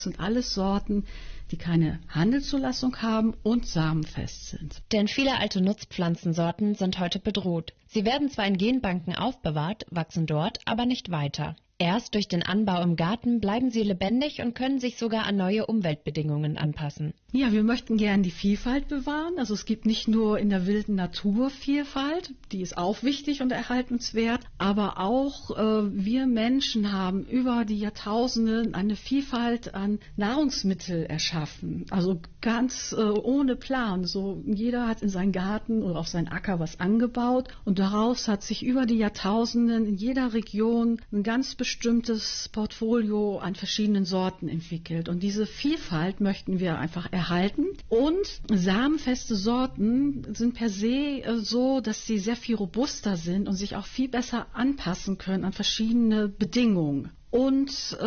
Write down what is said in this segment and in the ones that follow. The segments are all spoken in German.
sind alles Sorten, die keine Handelszulassung haben und samenfest sind. Denn viele alte Nutzpflanzensorten sind heute bedroht. Sie werden zwar in Genbanken aufbewahrt, wachsen dort aber nicht weiter. Erst durch den Anbau im Garten bleiben sie lebendig und können sich sogar an neue Umweltbedingungen anpassen. Ja, wir möchten gern die Vielfalt bewahren. Also es gibt nicht nur in der wilden Natur Vielfalt, die ist auch wichtig und erhaltenswert, aber auch wir Menschen haben über die Jahrtausende eine Vielfalt an Nahrungsmittel erschaffen. Also ganz ohne Plan. So jeder hat in seinen Garten oder auf seinen Acker was angebaut und daraus hat sich über die Jahrtausende in jeder Region ein ganz bestimmtes Portfolio an verschiedenen Sorten entwickelt. Und diese Vielfalt möchten wir einfach erhalten. Und samenfeste Sorten sind per se so, dass sie sehr viel robuster sind und sich auch viel besser anpassen können an verschiedene Bedingungen. Und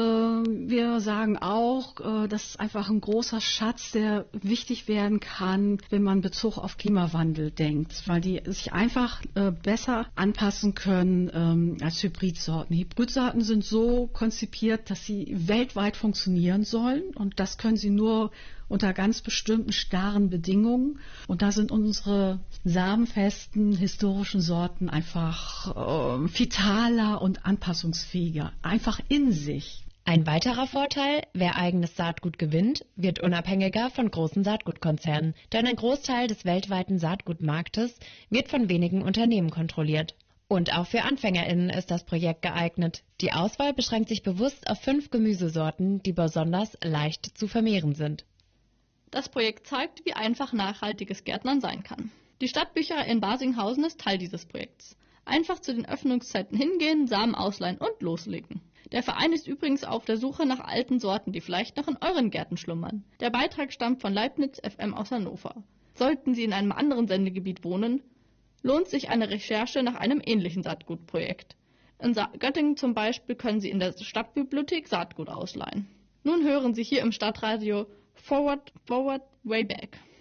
wir sagen auch, das ist einfach ein großer Schatz, der wichtig werden kann, wenn man Bezug auf Klimawandel denkt, weil die sich einfach besser anpassen können als Hybridsorten. Hybridsorten sind so konzipiert, dass sie weltweit funktionieren sollen und das können sie nur unter ganz bestimmten starren Bedingungen. Und da sind unsere samenfesten historischen Sorten einfach vitaler und anpassungsfähiger, einfach in sich. Ein weiterer Vorteil, wer eigenes Saatgut gewinnt, wird unabhängiger von großen Saatgutkonzernen, denn ein Großteil des weltweiten Saatgutmarktes wird von wenigen Unternehmen kontrolliert. Und auch für AnfängerInnen ist das Projekt geeignet. Die Auswahl beschränkt sich bewusst auf 5 Gemüsesorten, die besonders leicht zu vermehren sind. Das Projekt zeigt, wie einfach nachhaltiges Gärtnern sein kann. Die Stadtbücherei in Barsinghausen ist Teil dieses Projekts. Einfach zu den Öffnungszeiten hingehen, Samen ausleihen und loslegen. Der Verein ist übrigens auf der Suche nach alten Sorten, die vielleicht noch in euren Gärten schlummern. Der Beitrag stammt von Leibniz FM aus Hannover. Sollten Sie in einem anderen Sendegebiet wohnen, lohnt sich eine Recherche nach einem ähnlichen Saatgutprojekt. In Göttingen zum Beispiel können Sie in der Stadtbibliothek Saatgut ausleihen. Nun hören Sie hier im Stadtradio Forward, Way Back.